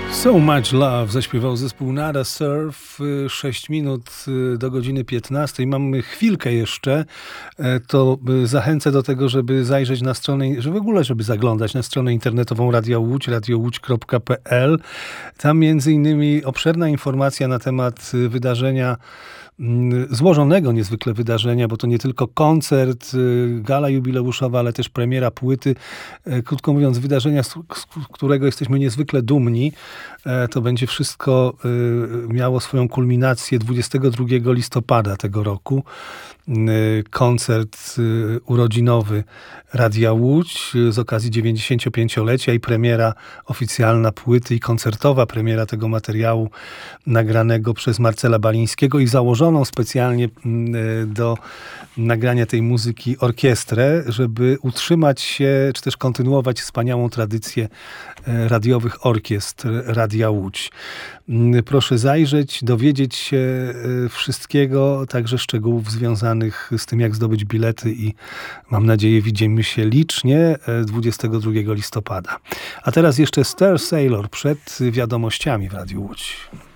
So Much Love zaśpiewał zespół Nada Surf. 6 minut do godziny 15. Mamy chwilkę jeszcze. To zachęcę do tego, żeby zajrzeć na stronę, że w ogóle, żeby zaglądać na stronę internetową Radia Łódź, radiołódź.pl. Tam między innymi obszerna informacja na temat wydarzenia, złożonego niezwykle wydarzenia, bo to nie tylko koncert, gala jubileuszowa, ale też premiera płyty. Krótko mówiąc, wydarzenia, z którego jesteśmy niezwykle dumni. To będzie wszystko miało swoją kulminację 22 listopada tego roku. Koncert urodzinowy Radia Łódź z okazji 95-lecia i premiera oficjalna płyty i koncertowa premiera tego materiału nagranego przez Marcela Balińskiego i założoną specjalnie do nagrania tej muzyki orkiestrę, żeby utrzymać się, czy też kontynuować wspaniałą tradycję radiowych orkiestr Radia Łódź. Proszę zajrzeć, dowiedzieć się wszystkiego, także szczegółów związanych z tym, jak zdobyć bilety i mam nadzieję widzimy się licznie 22 listopada. A teraz jeszcze Star Sailor przed wiadomościami w Radiu Łódź.